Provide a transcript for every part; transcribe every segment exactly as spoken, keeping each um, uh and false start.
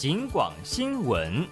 警广新闻。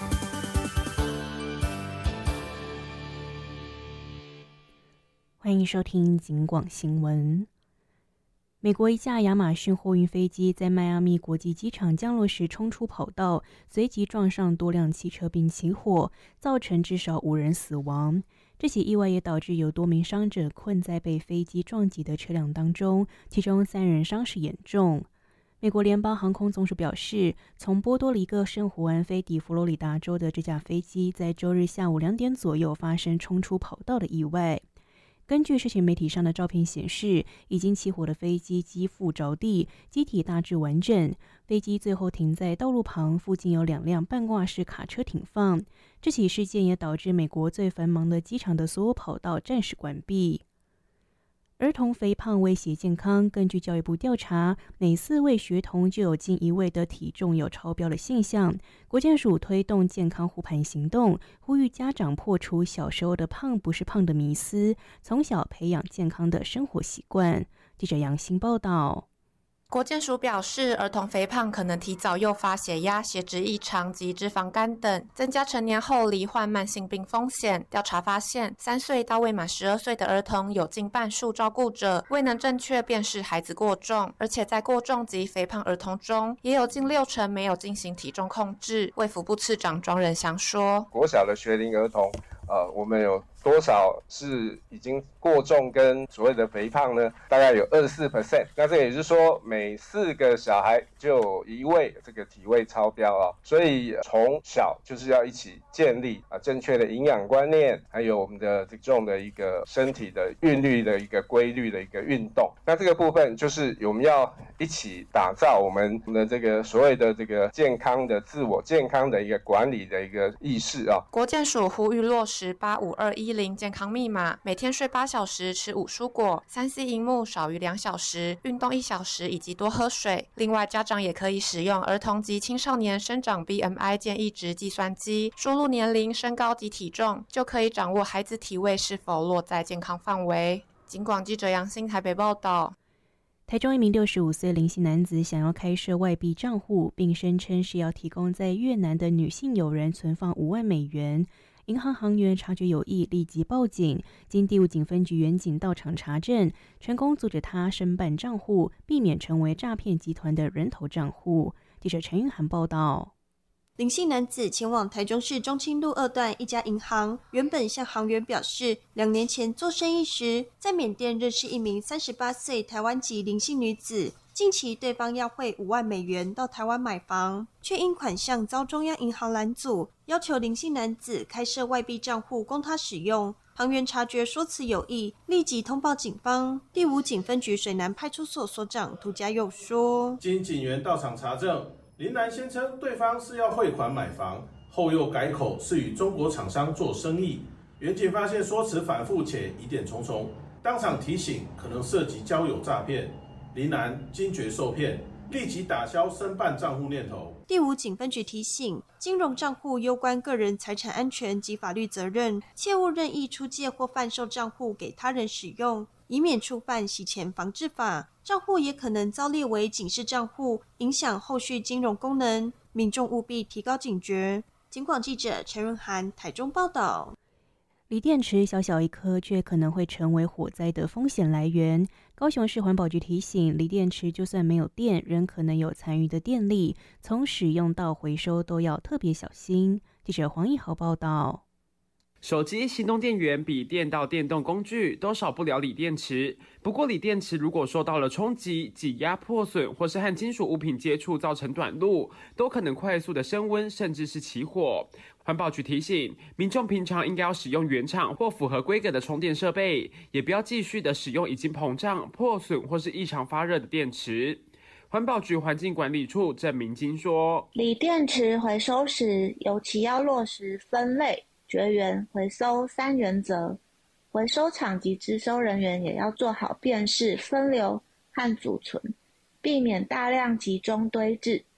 欢迎收听警广新闻。美国一架亚马逊货运飞机在迈阿密国际机场降落时冲出跑道，随即撞上多辆汽车并起火，造成至少五人死亡。这起意外也导致有多名伤者困在被飞机撞击的车辆当中，其中三人伤势严重。美国联邦航空总署表示，从波多黎各圣胡安飞抵佛罗里达州的这架飞机在周日下午两点左右发生冲出跑道的意外。根据社群媒体上的照片显示，已经起火的飞机机腹着地，机体大致完整。飞机最后停在道路旁，附近有两辆半挂式卡车停放。这起事件也导致美国最繁忙的机场的所有跑道暂时关闭。儿童肥胖威胁健康，根据教育部调查，每四位学童就有近一位的体重有超标的现象。国健署推动健康护盘行动，呼吁家长破除小时候的胖不是胖的迷思，从小培养健康的生活习惯。记者杨欣报道。 国健署表示，儿童肥胖可能提早诱发血压、血脂异常及脂肪肝等，增加成年后罹患慢性病风险。调查发现，三岁到未满十二岁的儿童有近半数照顾者未能正确辨识孩子过重，而且在过重及肥胖儿童中，也有近六成没有进行体重控制。卫福部次长庄仁祥说， 国小的学龄儿童呃，我们有多少是已经过重跟所谓的肥胖呢？大概有 百分之二十四， 那这也就是说每四个小孩就有一位这个体位超标啊，所以从小就是要一起建立啊正确的营养观念，还有我们的这种的一个身体的韵律的一个规律的一个运动。那这个部分就是我们要一起打造我们的这个所谓的这个健康的自我健康的一个管理的一个意识啊。 国健署呼吁落实八五二一零健康密码，每天睡八小时，吃五蔬果，三 C 萤幕少于两小时，运动一小时，以及多喝水。另外，家长也可以使用儿童及青少年生长 B M I 建议值计算机，输入年龄、身高及体重，就可以掌握孩子体位是否落在健康范围。警广记者杨欣台北报道。 台中一名六十五岁林姓男子想要开设外币账户，并声称是要提供在越南的女性友人存放五万美元。银行行员察觉有异，立即报警。经第五警分局员警到场查证，成功阻止他申办账户，避免成为诈骗集团的人头账户。记者陈韵涵报道。 林姓男子前往台中市中清路二段一家银行，原本向行员表示，两年前做生意时，在缅甸认识一名三十八岁台湾籍林姓女子，近期对方要汇五万美元到台湾买房，却因款项遭中央银行拦阻，要求林姓男子开设外币账户供他使用。行员察觉说辞有异，立即通报警方。第五警分局水南派出所所长涂家佑说， 经警员到场查证，林男先称对方是要汇款买房，后又改口是与中国厂商做生意。员警发现说辞反复且疑点重重，当场提醒可能涉及交友诈骗。林男惊觉受骗，立即打消申办账户念头。 第五警分局提醒，金融账户攸关个人财产安全及法律责任，切勿任意出借或贩售账户给他人使用，以免触犯洗钱防治法。账户也可能遭列为警示账户，影响后续金融功能，民众务必提高警觉。警广记者陈润涵台中报道。 锂电池小小一颗，却可能会成为火灾的风险来源。高雄市环保局提醒，锂电池就算没有电，仍可能有残余的电力，从使用到回收都要特别小心。记者黄义豪报道。 手机、行动电源、笔电到电动工具都少不了锂电池。不过，锂电池如果受到了冲击、挤压、破损，或是和金属物品接触造成短路，都可能快速的升温，甚至是起火。环保局提醒民众，平常应该要使用原厂或符合规格的充电设备，也不要继续的使用已经膨胀、破损或是异常发热的电池。环保局环境管理处郑明金说， 锂电池回收时，尤其要落实分类、绝缘、回收三原则，回收厂及支收人员也要做好辨识、分流和储存，避免大量集中堆置，